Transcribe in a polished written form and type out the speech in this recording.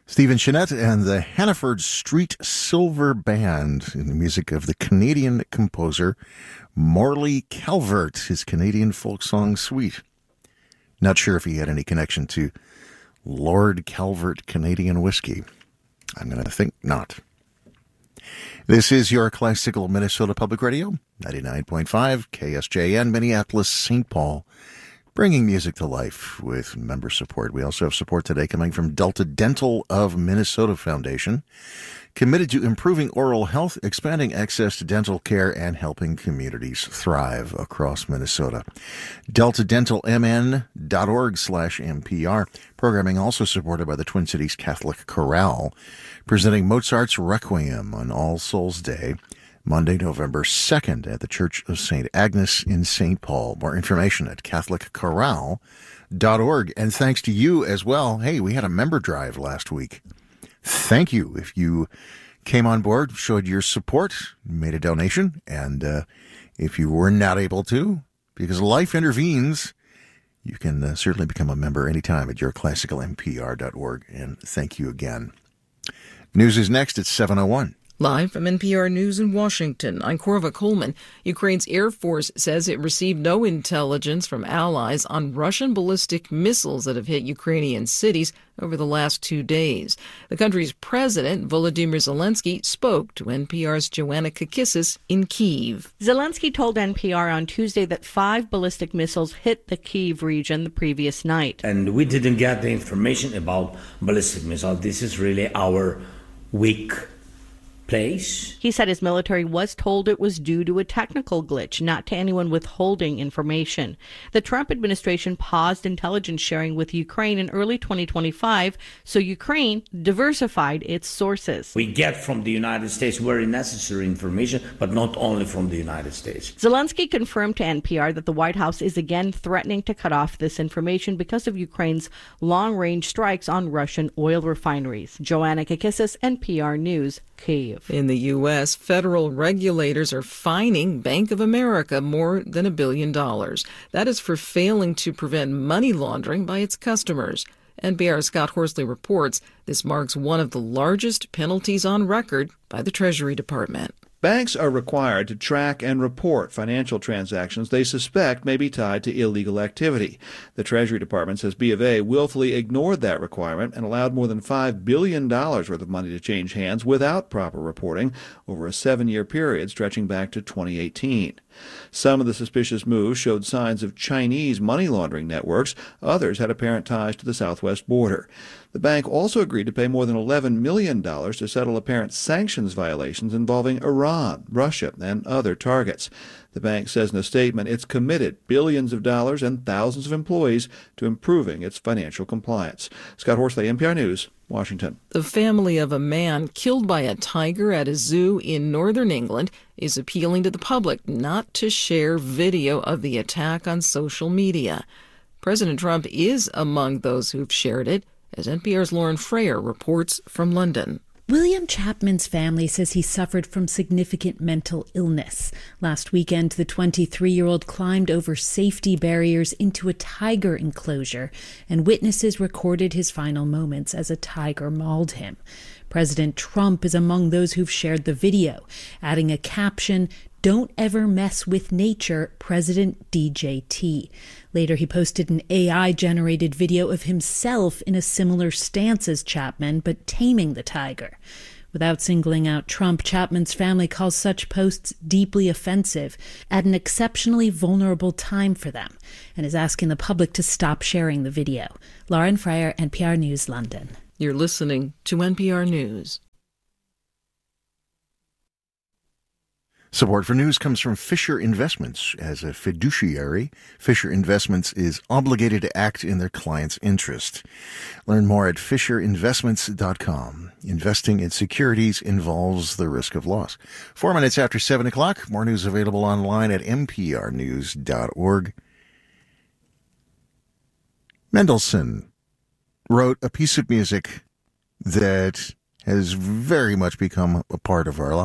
Stephen Chenette and the Hannaford Street Silver Band in the music of the Canadian composer Morley Calvert, his Canadian folk song suite. Not sure if he had any connection to Lord Calvert Canadian whiskey. I'm going to think not. This is your classical Minnesota Public Radio, 99.5 KSJN, Minneapolis, St. Paul, bringing music to life with member support. We also have support today coming from Delta Dental of Minnesota Foundation, committed to improving oral health, expanding access to dental care, and helping communities thrive across Minnesota. DeltaDentalMN.org/NPR. Programming also supported by the Twin Cities Catholic Chorale, presenting Mozart's Requiem on All Souls Day, Monday, November 2nd at the Church of St. Agnes in St. Paul. More information at CatholicChorale.org. And thanks to you as well. Hey, we had a member drive last week. Thank you. If you came on board, showed your support, made a donation, and if you were not able to, because life intervenes, you can certainly become a member anytime at yourclassicalnpr.org. And thank you again. News is next at 7:01. Live from NPR News in Washington, I'm Korva Coleman. Ukraine's Air Force says it received no intelligence from allies on Russian ballistic missiles that have hit Ukrainian cities over the last 2 days. The country's president, Volodymyr Zelensky, spoke to NPR's Joanna Kakissis in Kyiv. Zelensky told NPR on Tuesday that 5 ballistic missiles hit the Kyiv region the previous night. And we didn't get the information about ballistic missiles. This is really our weak place. He said his military was told it was due to a technical glitch, not to anyone withholding information. The Trump administration paused intelligence sharing with Ukraine in early 2025, so Ukraine diversified its sources. We get from the United States very necessary information, but not only from the United States. Zelensky confirmed to NPR that the White House is again threatening to cut off this information because of Ukraine's long-range strikes on Russian oil refineries. Joanna Kakissis, NPR News, Kyiv. In the U.S., federal regulators are fining Bank of America more than $1 billion. That is for failing to prevent money laundering by its customers. NPR's Scott Horsley reports this marks one of the largest penalties on record by the Treasury Department. Banks are required to track and report financial transactions they suspect may be tied to illegal activity. The Treasury Department says B of A willfully ignored that requirement and allowed more than $5 billion worth of money to change hands without proper reporting over a 7-year period stretching back to 2018. Some of the suspicious moves showed signs of Chinese money laundering networks. Others had apparent ties to the southwest border. The bank also agreed to pay more than $11 million to settle apparent sanctions violations involving Iran, Russia, and other targets. The bank says in a statement it's committed billions of dollars and thousands of employees to improving its financial compliance. Scott Horsley, NPR News, Washington. The family of a man killed by a tiger at a zoo in northern England is appealing to the public not to share video of the attack on social media. President Trump is among those who've shared it, as NPR's Lauren Frayer reports from London. William Chapman's family says he suffered from significant mental illness. Last weekend, the 23-year-old climbed over safety barriers into a tiger enclosure, and witnesses recorded his final moments as a tiger mauled him. President Trump is among those who've shared the video, adding a caption, "Don't ever mess with nature, President DJT." Later, he posted an AI-generated video of himself in a similar stance as Chapman, but taming the tiger. Without singling out Trump, Chapman's family calls such posts deeply offensive at an exceptionally vulnerable time for them, and is asking the public to stop sharing the video. Lauren Frayer, NPR News, London. You're listening to NPR News. Support for news comes from Fisher Investments. As a fiduciary, Fisher Investments is obligated to act in their client's interest. Learn more at FisherInvestments.com. Investing in securities involves the risk of loss. 4 minutes after 7 o'clock. More news available online at mprnews.org. Mendelssohn wrote a piece of music that has very much become a part of our lives.